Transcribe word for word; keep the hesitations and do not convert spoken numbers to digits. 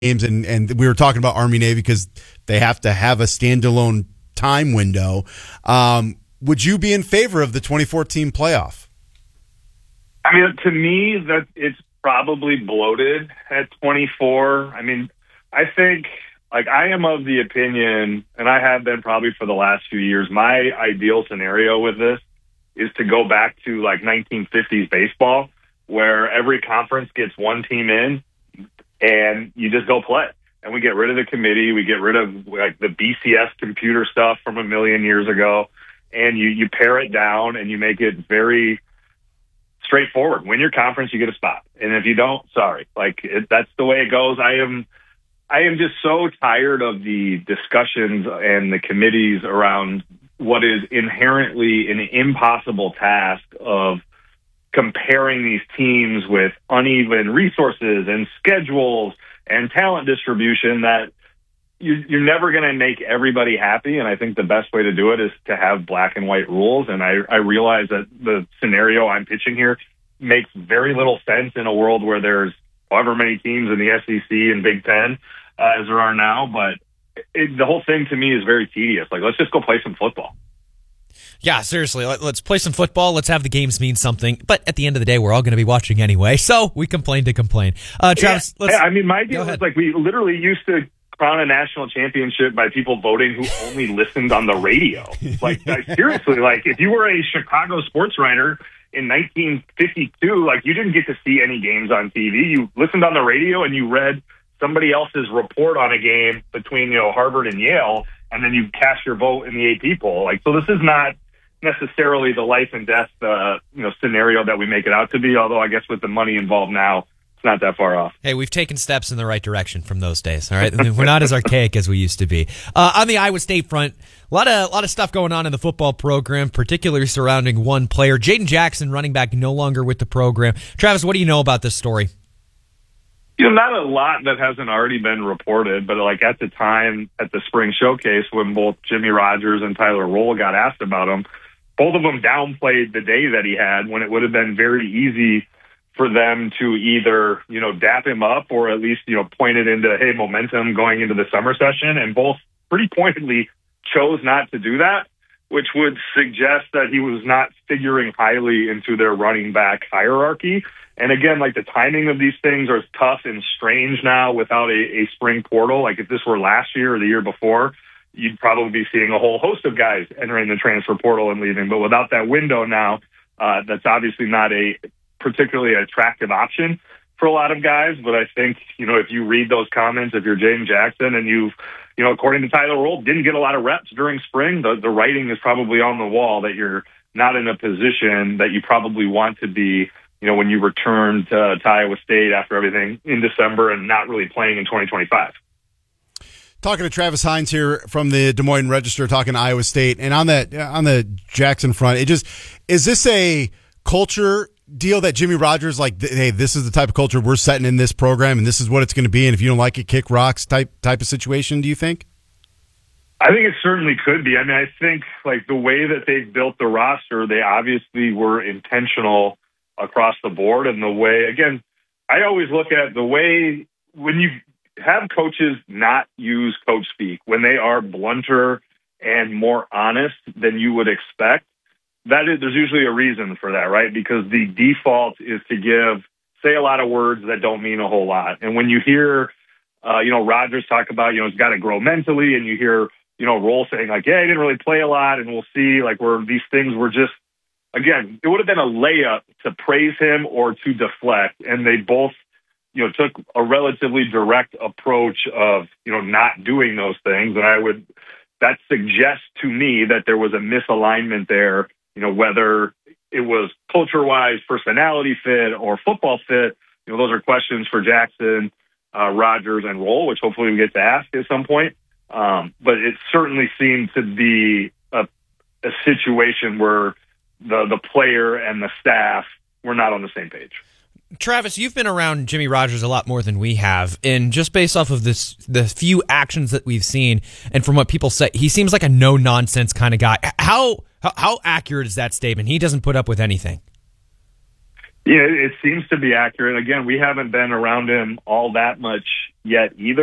games, and, and we were talking about Army-Navy because they have to have a standalone time window. Um, would you be in favor of the twenty fourteen playoff? I mean, to me, that it's probably bloated at twenty-four. I mean, I think, like, I am of the opinion, and I have been probably for the last few years, my ideal scenario with this is to go back to, like, nineteen fifties baseball, where every conference gets one team in, and you just go play. And we get rid of the committee. We get rid of, like, the B C S computer stuff from a million years ago. And you, you pare it down and you make it very straightforward. Win your conference, you get a spot. And if you don't, sorry. Like, it, that's the way it goes. I am I am just so tired of the discussions and the committees around what is inherently an impossible task of comparing these teams with uneven resources and schedules and talent distribution, that you, you're never going to make everybody happy. And I think the best way to do it is to have black and white rules. And I, I realize that the scenario I'm pitching here makes very little sense in a world where there's however many teams in the S E C and Big Ten uh, as there are now. But it, the whole thing to me is very tedious. Like, let's just go play some football. Yeah, seriously, let, let's play some football. Let's have the games mean something. But at the end of the day, we're all going to be watching anyway, so we complain to complain. Uh, Travis, yeah, let's, I mean, my deal is, like, we literally used to crown a national championship by people voting who only listened on the radio. Like, like, seriously, like, if you were a Chicago sports writer in nineteen fifty-two, like, you didn't get to see any games on T V. You listened on the radio and you read somebody else's report on a game between, you know, Harvard and Yale, and then you cast your vote in the A P poll. Like, so this is not necessarily the life and death, uh, you know, scenario that we make it out to be. Although I guess with the money involved now, it's not that far off. Hey, we've taken steps in the right direction from those days. All right, I mean, we're not as archaic as we used to be. Uh, on the Iowa State front, a lot of a lot of stuff going on in the football program, particularly surrounding one player, Jaden Jackson, running back, no longer with the program. Travis, what do you know about this story? You know, not a lot that hasn't already been reported, but like at the time at the spring showcase when both Jimmy Rogers and Tyler Roll got asked about him, both of them downplayed the day that he had, when it would have been very easy for them to either, you know, dap him up or at least, you know, point it into, hey, momentum going into the summer session. And both pretty pointedly chose not to do that, which would suggest that he was not figuring highly into their running back hierarchy. And again, like, the timing of these things are tough and strange now without a, a spring portal. Like, if this were last year or the year before, you'd probably be seeing a whole host of guys entering the transfer portal and leaving. But without that window now, uh, that's obviously not a particularly attractive option for a lot of guys. But I think, you know, if you read those comments, if you're Jaden Jackson and you've, you know, according to Tyler Roll, didn't get a lot of reps during spring, the, the writing is probably on the wall that you're not in a position that you probably want to be, you know, when you return to, to Iowa State after everything in December and not really playing in twenty twenty-five. Talking to Travis Hines here from the Des Moines Register, talking to Iowa State, and on that on the Jackson front, it just is this a culture deal that Jimmy Rogers, like, hey, this is the type of culture we're setting in this program, and this is what it's going to be, and if you don't like it, kick rocks type type of situation? Do you think? I think it certainly could be. I mean, I think, like, the way that they've built the roster, they obviously were intentional across the board, and the way, again, I always look at the way when you have coaches not use coach speak, when they are blunter and more honest than you would expect, that is, there's usually a reason for that, right? Because the default is to give, say a lot of words that don't mean a whole lot. And when you hear, uh, you know, Rodgers talk about, you know, he's got to grow mentally, and you hear, you know, Roll saying, like, yeah, he didn't really play a lot, and we'll see, like, where these things were just, again, it would have been a layup to praise him or to deflect. And they both, you know, took a relatively direct approach of, you know, not doing those things. And I would, that suggests to me that there was a misalignment there, you know, whether it was culture-wise, personality fit, or football fit. You know, those are questions for Jackson, uh, Rodgers, and Roll, which hopefully we get to ask at some point. Um, but it certainly seemed to be a, a situation where the the player and the staff were not on the same page. Travis, you've been around Jimmy Rogers a lot more than we have, and just based off of this, the few actions that we've seen, and from what people say, he seems like a no-nonsense kind of guy. How how, how accurate is that statement? He doesn't put up with anything. Yeah, it seems to be accurate. Again, we haven't been around him all that much yet either.